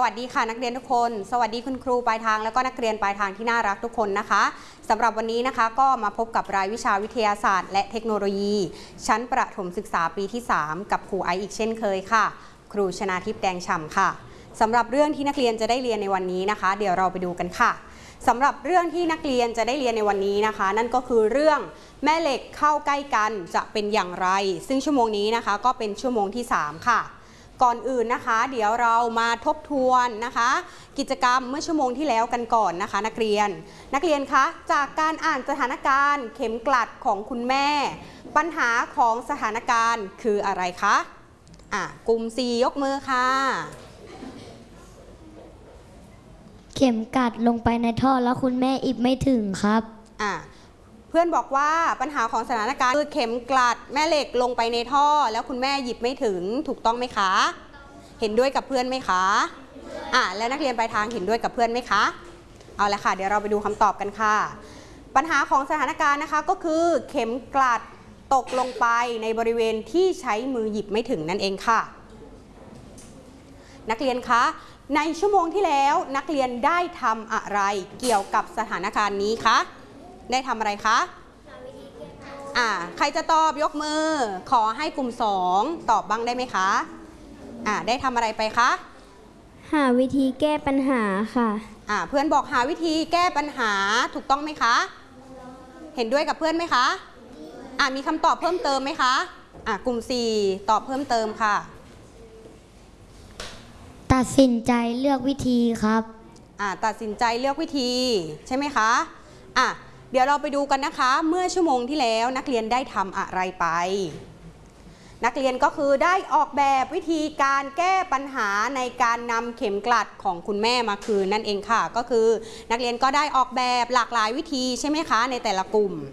วัสดีค่ะนักเรียนทุกคนสวัสดีคุณครูปลายทางแล้วก็นักเรียนปลายทางที่น่ารักทุกคนนะคะสำหรับวันนี้นะคะก็มาพบกับรายวิชาวิทยาศาสตร์และเทคโนโลยีชั้นประถมศึกษาปีที่3กับครูไอซ์อีกเช่นเคยค่ะครูชนาทิพย์แดงฉ่ำค่ะสำหรับเรื่องที่นักเรียนจะได้เรียนในวันนี้นะคะเดี๋ยวเราไปดูกันค่ะสำหรับเรื่องที่นักเรียนจะได้เรียนในวันนี้นะคะนั่นก็คือเรื่องแม่เหล็กเข้าใกล้กันจะเป็นอย่างไรซึ่งชั่วโมงนี้นะคะก็เป็นชั่วโมงที่3ค่ะก่อนอื่นนะคะเดี๋ยวเรามาทบทวนนะคะกิจกรรมเมื่อชั่วโมงที่แล้วกันก่อนนะคะนักเรียนคะจากการอ่านสถานการณ์เข็มกลัดของคุณแม่ปัญหาของสถานการณ์คืออะไรคะกลุ่ม C ยกมือค่ะเข็มกลัดลงไปในท่อแล้วคุณแม่อิบไม่ถึงครับเพื่อนบอกว่าปัญหาของสถานการณ์คือเข็มกลัดแม่เหล็กลงไปในท่อแล้วคุณแม่หยิบไม่ถึงถูกต้องไหมคะเห็นด้วยกับเพื่อนไหมคะแล้วนักเรียนปลายทางเห็นด้วยกับเพื่อนไหมคะเอาละค่ะเดี๋ยวเราไปดูคำตอบกันค่ะปัญหาของสถานการณ์นะคะก็คือเข็มกลัดตกลงไปในบริเวณที่ใช้มือหยิบไม่ถึงนั่นเองค่ะนักเรียนคะในชั่วโมงที่แล้วนักเรียนได้ทำอะไรเกี่ยวกับสถานการณ์นี้คะได้ทำอะไรคะใครจะตอบยกมือขอให้กลุ่ม2ตอบบ้างได้ไหมคะได้ทำอะไรไปคะหาวิธีแก้ปัญหาค่ะเพื่อนบอกหาวิธีแก้ปัญหาถูกต้องไหมคะเห็นด้วยกับเพื่อนไหมคะมีคำตอบเพิ่มเติมไหมคะกลุ่ม4ตอบเพิ่มเติมค่ะตัดสินใจเลือกวิธีครับตัดสินใจเลือกวิธีใช่ไหมคะเดี๋ยวเราไปดูกันนะคะเมื่อชั่วโมงที่แล้วนักเรียนได้ทำอะไรไปนักเรียนก็คือได้ออกแบบวิธีการแก้ปัญหาในการนำเข็มกลัดของคุณแม่มาคืนนั่นเองค่ะก็คือนักเรียนก็ได้ออกแบบหลากหลายวิธีใช่ไหมคะในแต่ละกลุ่ม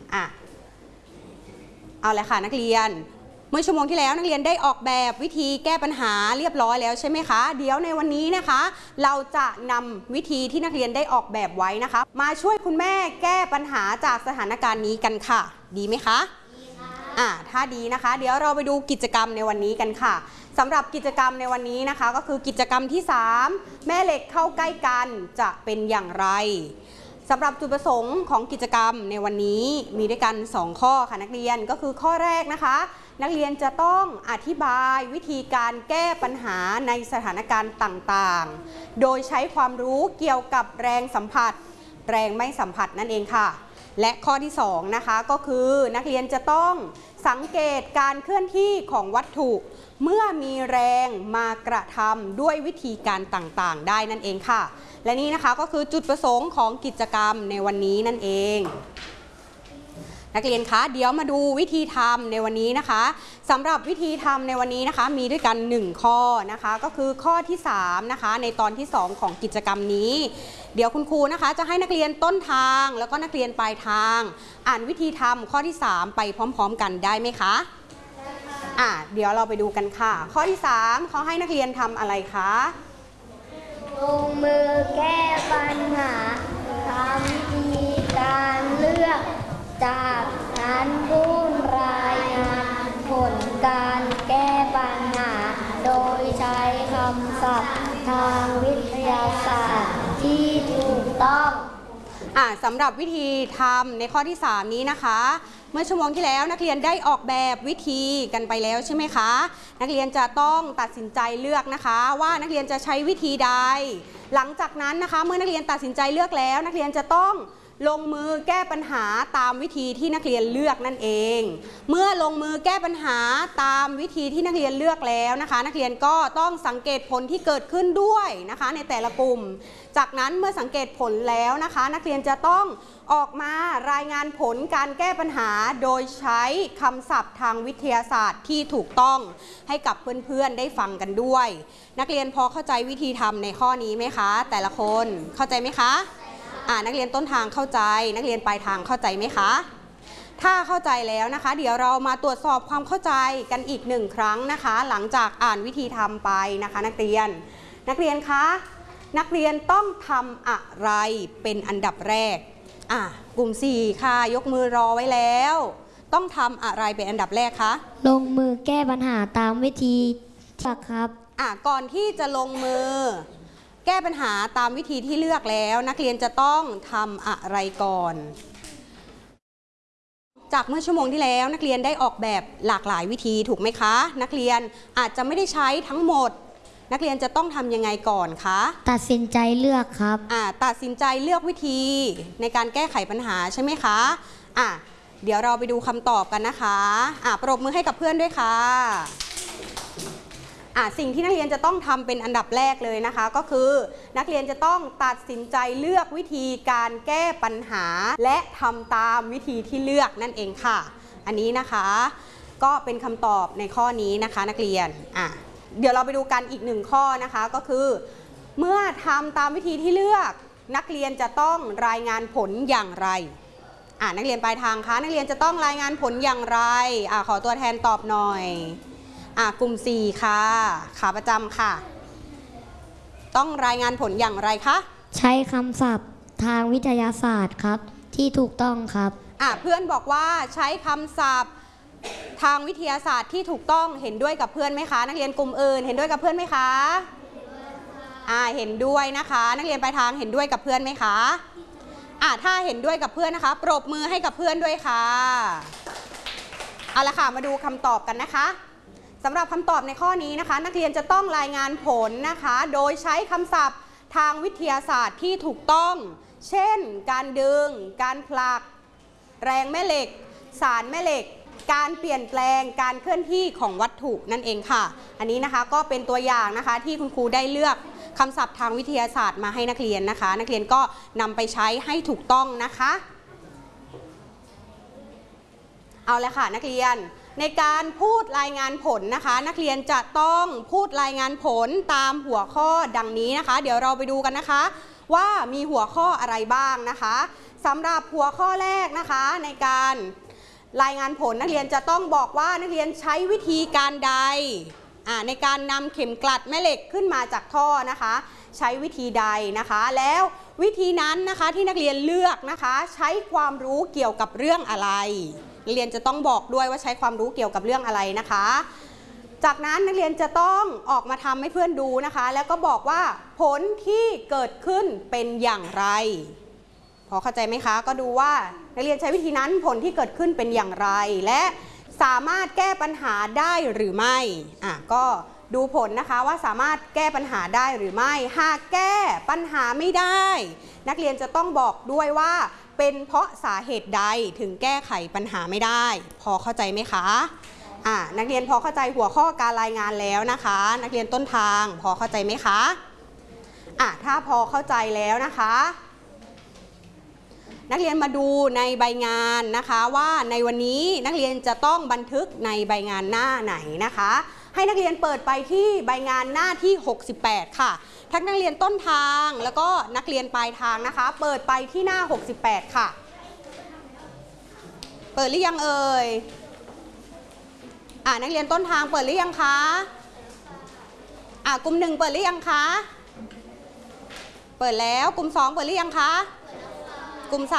เอาเลยค่ะนักเรียนเมื่อชั่วโมงที่แล้วนักเรียนได้ออกแบบวิธีแก้ปัญหาเรียบร้อยแล้วใช่ไหมคะเดี๋ยวในวันนี้นะคะเราจะนำวิธีที่นักเรียนได้ออกแบบไว้นะคะมาช่วยคุณแม่แก้ปัญหาจากสถานการณ์นี้กันค่ะดีไหมคะดีค่ะถ้าดีนะคะเดี๋ยวเราไปดูกิจกรรมในวันนี้กันค่ะสำหรับกิจกรรมในวันนี้นะคะก็คือกิจกรรมที่3แม่เหล็กเข้าใกล้กันจะเป็นอย่างไรสำหรับจุดประสงค์ของกิจกรรมในวันนี้มีด้วยกัน2ข้อค่ะนักเรียนก็คือข้อแรกนะคะนักเรียนจะต้องอธิบายวิธีการแก้ปัญหาในสถานการณ์ต่างๆโดยใช้ความรู้เกี่ยวกับแรงสัมผัสแรงไม่สัมผัสนั่นเองค่ะและข้อที่2นะคะก็คือนักเรียนจะต้องสังเกตการเคลื่อนที่ของวัตถุเมื่อมีแรงมากระทำด้วยวิธีการต่างๆได้นั่นเองค่ะและนี่นะคะก็คือจุดประสงค์ของกิจกรรมในวันนี้นั่นเองนักเรียนคะเดี๋ยวมาดูวิธีทำในวันนี้นะคะสำหรับวิธีทำในวันนี้นะคะมีด้วยกัน1ข้อนะคะก็คือข้อที่3นะคะในตอนที่2ของกิจกรรมนี้เดี๋ยวคุณครูนะคะจะให้นักเรียนต้นทางแล้วก็นักเรียนปลายทางอ่านวิธีทำข้อที่3ไปพร้อมๆกันได้ไหมคะเดี๋ยวเราไปดูกันค่ะข้อที่3เขาให้นักเรียนทำอะไรคะลงมือแก้ปัญหาทำวิธีการเลือกจากนั้นผู้รายงานผลการแก้ปัญหาโดยใช้คำศัพท์ทางวิทยาศาสตร์ที่ถูกต้องสำหรับวิธีทำในข้อที่3นี้นะคะเมื่อชั่วโมงที่แล้วนักเรียนได้ออกแบบวิธีกันไปแล้วใช่ไหมคะนักเรียนจะต้องตัดสินใจเลือกนะคะว่านักเรียนจะใช้วิธีใดหลังจากนั้นนะคะเมื่อนักเรียนตัดสินใจเลือกแล้วนักเรียนจะต้องลงมือแก้ปัญหาตามวิธีที่นักเรียนเลือกนั่นเองเมื่อลงมือแก้ปัญหาตามวิธีที่นักเรียนเลือกแล้วนะคะนักเรียนก็ต้องสังเกตผลที่เกิดขึ้นด้วยนะคะในแต่ละกลุ่มจากนั้นเมื่อสังเกตผลแล้วนะคะนักเรียนจะต้องออกมารายงานผลการแก้ปัญหาโดยใช้คำศัพท์ทางวิทยาศาสตร์ที่ถูกต้องให้กับเพื่อนๆได้ฟังกันด้วยนักเรียนพอเข้าใจวิธีทำในข้อนี้ไหมคะแต่ละคนเข้าใจไหมคะนักเรียนต้นทางเข้าใจนักเรียนปลายทางเข้าใจไหมคะถ้าเข้าใจแล้วนะคะเดี๋ยวเรามาตรวจสอบความเข้าใจกันอีก1ครั้งนะคะหลังจากอ่านวิธีทำไปนะคะนักเรียนคะนักเรียนต้องทำอะไรเป็นอันดับแรกกลุ่ม4ค่ะยกมือรอไว้แล้วต้องทำอะไรเป็นอันดับแรกคะลงมือแก้ปัญหาตามวิธีครับก่อนที่จะลงมือแก้ปัญหาตามวิธีที่เลือกแล้วนักเรียนจะต้องทำอะไรก่อนจากเมื่อชั่วโมงที่แล้วนักเรียนได้ออกแบบหลากหลายวิธีถูกไหมคะนักเรียนอาจจะไม่ได้ใช้ทั้งหมดนักเรียนจะต้องทำยังไงก่อนคะตัดสินใจเลือกครับตัดสินใจเลือกวิธีในการแก้ไขปัญหาใช่ไหมคะเดี๋ยวเราไปดูคำตอบกันนะคะปรบมือให้กับเพื่อนด้วยค่ะสิ่งที่นักเรียนจะต้องทำเป็นอันดับแรกเลยนะคะก็คือนักเรียนจะต้องตัดสินใจเลือกวิธีการแก้ปัญหาและทำตามวิธีที่เลือกนั่นเองค่ะอันนี้นะคะก็เป็นคำตอบในข้อนี้นะคะนักเรียนเดี๋ยวเราไปดูกันอีกหนึ่งข้อนะคะก็คือเมื่อทำตามวิธีที่เลือกนักเรียนจะต้องรายงานผลอย่างไรนักเรียนปลายทางคะนักเรียนจะต้องรายงานผลอย่างไรขอตัวแทนตอบหน่อยกลุ่ม4ค่ะขาประจำค่ะต้องรายงานผลอย่างไรคะใช้คำศัพท์ทางวิทยาศาสตร์ครับที่ถูกต้องครับเพื่อนบอกว่าใช้คำศัพท์ทางวิทยาศาสตร์ที่ถูกต้องเห็นด้วยกับเพื่อนไหมคะนักเรียนกลุ่มอื่นเห็นด้วยกับเพื่อนไหมคะเห็นด้วยนะคะนักเรียนปลายทางเห็นด้วยกับเพื่อนไหมคะถ้าเห็นด้วยกับเพื่อนนะคะปรบมือให้กับเพื่อนด้วยค่ะเอาละค่ะมาดูคำตอบกันนะคะสำหรับคำตอบในข้อนี้นะคะนักเรียนจะต้องรายงานผลนะคะโดยใช้คำศัพท์ทางวิทยาศาสตร์ที่ถูกต้องเช่นการดึงการผลักแรงแม่เหล็กสารแม่เหล็กการเปลี่ยนแปลงการเคลื่อนที่ของวัตถุนั่นเองค่ะอันนี้นะคะก็เป็นตัวอย่างนะคะที่คุณครูได้เลือกคำศัพท์ทางวิทยาศาสตร์มาให้นักเรียนนะคะนักเรียนก็นำไปใช้ให้ถูกต้องนะคะเอาละค่ะนักเรียนในการพูดรายงานผลนะคะนักเรียนจะต้องพูดรายงานผลตามหัวข้อดังนี้นะคะเดี๋ยวเราไปดูกันนะคะว่ามีหัวข้ออะไรบ้างนะคะสำหรับหัวข้อแรกนะคะในการรายงานผลนักเรียนจะต้องบอกว่านักเรียนใช้วิธีการใดในการนำเข็มกลัดแม่เหล็กขึ้นมาจากท่อนะคะใช้วิธีใดนะคะแล้ววิธีนั้นนะคะที่นักเรียนเลือกนะคะใช้ความรู้เกี่ยวกับเรื่องอะไรนักเรียนจะต้องบอกด้วยว่าใช้ความรู้เกี่ยวกับเรื่องอะไรนะคะจากนั้นนักเรียนจะต้องออกมาทำให้เพื่อนดูนะคะแล้วก็บอกว่าผลที่เกิดขึ้นเป็นอย่างไรพอเข้าใจไหมคะก็ดูว่านักเรียนใช้วิธีนั้นผลที่เกิดขึ้นเป็นอย่างไรและสามารถแก้ปัญหาได้หรือไม่ก็ดูผลนะคะว่าสามารถแก้ปัญหาได้หรือไม่หากแก้ปัญหาไม่ได้นักเรียนจะต้องบอกด้วยว่าเป็นเพราะสาเหตุใดถึงแก้ไขปัญหาไม่ได้พอเข้าใจไหมคะนักเรียนพอเข้าใจหัวข้อการรายงานแล้วนะคะนักเรียนต้นทางพอเข้าใจไหมคะถ้าพอเข้าใจแล้วนะคะนักเรียนมาดูในใบงานนะคะว่าในวันนี้นักเรียนจะต้องบันทึกในใบงานหน้าไหนนะคะให้นักเรียนเปิดไปที่ใบงานหน้าที่68ค่ะทั้งนักเรียนต้นทางแล้วก็นักเรียนปลายทางนะคะเปิดไปที่หน้า68ค่ะเปิดหรือยังเอ่ยนักเรียนต้นทางเปิดหรือยังคะกลุ่ม1เปิดหรือยังคะเปิดแล้วกลุ่ม2เปิดหรือยังคะกลุ่ม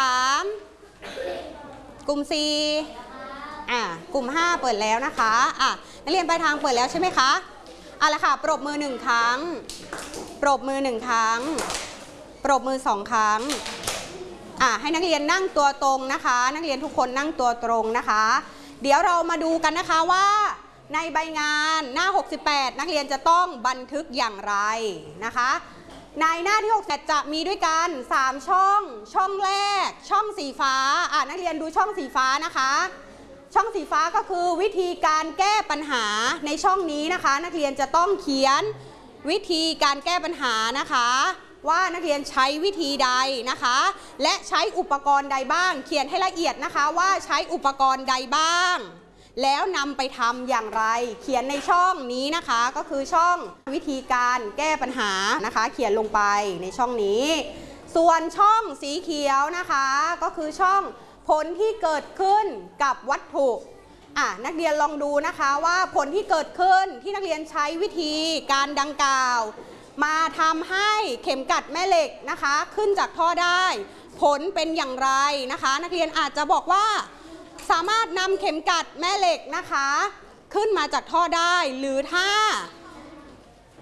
3กลุ่ม4กลุ่ม5เปิดแล้วนะคะนักเรียนปลายทางเปิดแล้วใช่ไหมคะเอาละค่ะปรบมือ1ครั้งปรบมือ1ครั้งปรบมือ2ครั้งให้นักเรียนนั่งตัวตรงนะคะนักเรียนทุกคนนั่งตัวตรงนะคะเดี๋ยวเรามาดูกันนะคะว่าในใบงานหน้า68นักเรียนจะต้องบันทึกอย่างไรนะคะในหน้าที่68จะมีด้วยกัน3ช่องแรกช่องสีฟ้านักเรียนดูช่องสีฟ้านะคะช่องสีฟ้าก็คือวิธีการแก้ปัญหาในช่องนี้นะคะนักเรียนจะต้องเขียนวิธีการแก้ปัญหานะคะว่านักเรียนใช้วิธีใดนะคะและใช้อุปกรณ์ใดบ้างเขียนให้ละเอียดนะคะว่าใช้อุปกรณ์ใดบ้างแล้วนำไปทำอย่างไรเขียนในช่องนี้นะคะก็คือช่องวิธีการแก้ปัญหานะคะเขียนลงไปในช่องนี้ส่วนช่องสีเขียวนะคะก็คือช่องผลที่เกิดขึ้นกับวัตถุนักเรียนลองดูนะคะว่าผลที่เกิดขึ้นที่นักเรียนใช้วิธีการดังกล่าวมาทำให้เข็มกัดแม่เหล็กนะคะขึ้นจากท่อได้ผลเป็นอย่างไรนะคะนักเรียนอาจจะบอกว่าสามารถนำเข็มกัดแม่เหล็กนะคะขึ้นมาจากท่อได้หรือถ้า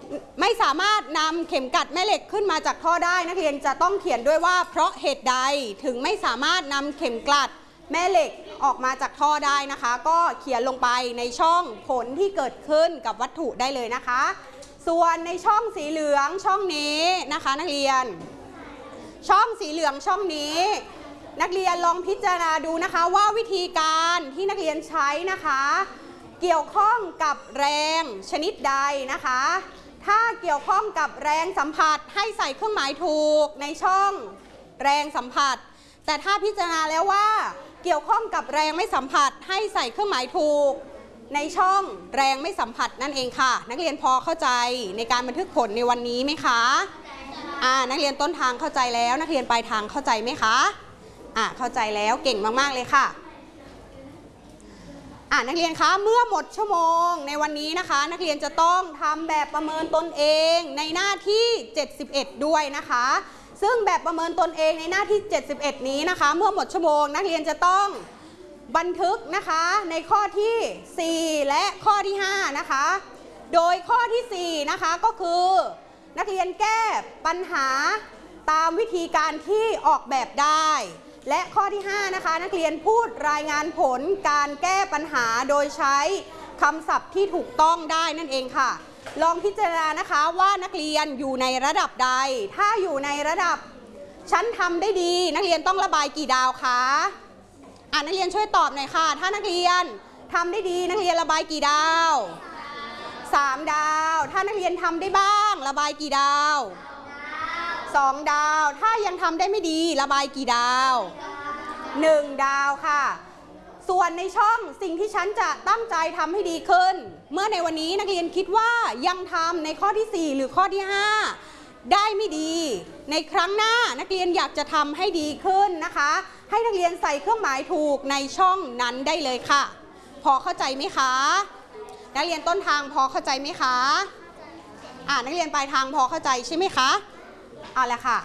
ไม่สามารถนำเข็มกัดแม่เหล็กขึ้นมาจากท่อได้นักเรียนจะต้องเขียนด้วยว่าเพราะเหตุใดถึงไม่สามารถนำเข็มกลัดแม่เหล็กออกมาจากท่อได้นะคะก็เขียนลงไปในช่องผลที่เกิดขึ้นกับวัตถุได้เลยนะคะส่วนในช่องสีเหลืองช่องนี้นะคะนักเรียนช่องสีเหลืองช่องนี้นักเรียนลองพิจารณาดูนะคะว่าวิธีการที่นักเรียนใช้นะคะเกี่ยวข้องกับแรงชนิดใดนะคะถ้าเกี่ยวข้องกับแรงสัมผัสให้ใส่เครื่องหมายถูกในช่องแรงสัมผัสแต่ถ้าพิจารณาแล้วว่าเกี่ยวข้องกับแรงไม่สัมผัสให้ใส่เครื่องหมายถูกในช่องแรงไม่สัมผัสนั่นเองค่ะนักเรียนพอเข้าใจในการบันทึกผลในวันนี้ไหมคะนักเรียนต้นทางเข้าใจแล้วนักเรียนปลายทางเข้าใจไหมคะเข้าใจแล้วเก่งมากๆเลยค่ะนักเรียนคะเมื่อหมดชั่วโมงในวันนี้นะคะนักเรียนจะต้องทำแบบประเมินตนเองในหน้าที่71ด้วยนะคะซึ่งแบบประเมินตนเองในหน้าที่71นี้นะคะเมื่อหมดชั่วโมงนักเรียนจะต้องบันทึกนะคะในข้อที่4และข้อที่5นะคะโดยข้อที่4นะคะก็คือนักเรียนแก้ปัญหาตามวิธีการที่ออกแบบได้และข้อที่5นะคะนักเรียนพูดรายงานผลการแก้ปัญหาโดยใช้คำศัพท์ที่ถูกต้องได้นั่นเองค่ะลองพิจารณานะคะว่านักเรียนอยู่ในระดับใดถ้าอยู่ในระดับฉันทำได้ดีนักเรียนต้องระบายกี่ดาวคะนักเรียนช่วยตอบหน่อยค่ะถ้านักเรียนทำได้ดีนักเรียนระบายกี่ดาว3 ดาวถ้านักเรียนทำได้บ้างระบายกี่ดาว2 ดาวถ้ายังทำได้ไม่ดีระบายกี่ดาว1 ดาวค่ะส่วนในช่องสิ่งที่ฉันจะตั้งใจทำให้ดีขึ้นเมื่อในวันนี้นักเรียนคิดว่ายังทำในข้อที่4หรือข้อที่5ได้ไม่ดีในครั้งหน้านักเรียนอยากจะทำให้ดีขึ้นนะคะให้นักเรียนใส่เครื่องหมายถูกในช่องนั้นได้เลยค่ะพอเข้าใจไหมคะนักเรียนต้นทางพอเข้าใจไหมคะนักเรียนปลายทางพอเข้าใจใช่ไหมคะเอาละค่ะ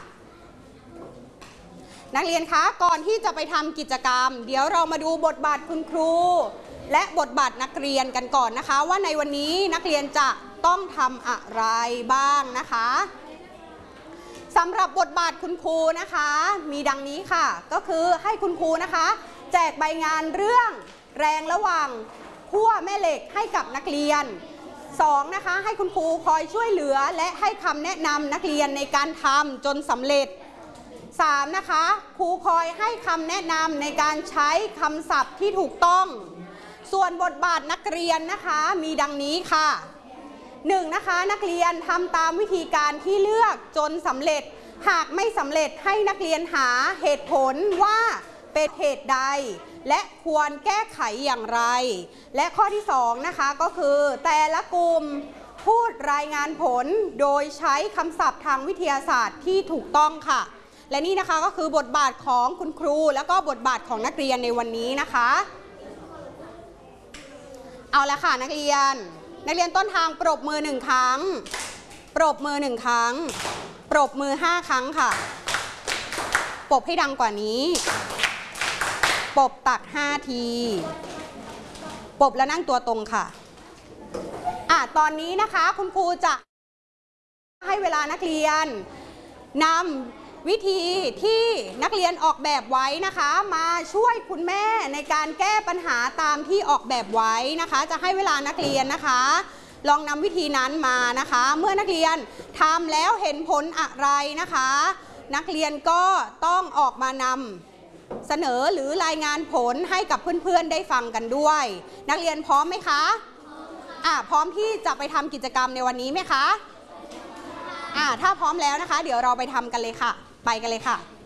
นักเรียนคะก่อนที่จะไปทำกิจกรรมเดี๋ยวเรามาดูบทบาทคุณครูและบทบาทนักเรียนกันก่อนนะคะว่าในวันนี้นักเรียนจะต้องทำอะไรบ้างนะคะสำหรับบทบาทคุณครูนะคะมีดังนี้ค่ะก็คือให้คุณครูนะคะแจกใบงานเรื่องแรงระหว่างขั้วแม่เหล็กให้กับนักเรียน2นะคะให้คุณครูคอยช่วยเหลือและให้คำแนะนำนักเรียนในการทำจนสำเร็จ3นะคะครูคอยให้คำแนะนำในการใช้คำศัพท์ที่ถูกต้องส่วนบทบาทนักเรียนนะคะมีดังนี้ค่ะ1นะคะนักเรียนทำตามวิธีการที่เลือกจนสำเร็จหากไม่สำเร็จให้นักเรียนหาเหตุผลว่าเป็นเหตุใดและควรแก้ไขอย่างไรและข้อที่2นะคะก็คือแต่ละกลุ่มพูดรายงานผลโดยใช้คำศัพท์ทางวิทยาศาสตร์ที่ถูกต้องค่ะและนี่นะคะก็คือบทบาทของคุณครูแล้วก็บทบาทของนักเรียนในวันนี้นะคะเอาละค่ะนักเรียนต้นทางปรบมือ1 ครั้งปรบมือ1 ครั้งปรบมือ5 ครั้งค่ะปรบให้ดังกว่านี้ปรบตัก5 ทีปรบแล้วนั่งตัวตรงค่ะตอนนี้นะคะคุณครูจะให้เวลานักเรียนนำวิธีที่นักเรียนออกแบบไว้นะคะมาช่วยคุณแม่ในการแก้ปัญหาตามที่ออกแบบไว้นะคะจะให้เวลานักเรียนนะคะลองนำวิธีนั้นมานะคะเมื่อนักเรียนทำแล้วเห็นผลอะไรนะคะนักเรียนก็ต้องออกมานำเสนอหรือรายงานผลให้กับเพื่อนๆได้ฟังกันด้วยนักเรียนพร้อมไหมคะพร้อมที่จะไปทำกิจกรรมในวันนี้ไหมคะถ้าพร้อมแล้วนะคะเดี๋ยวเราไปทำกันเลยค่ะไปกันเลยค่ะ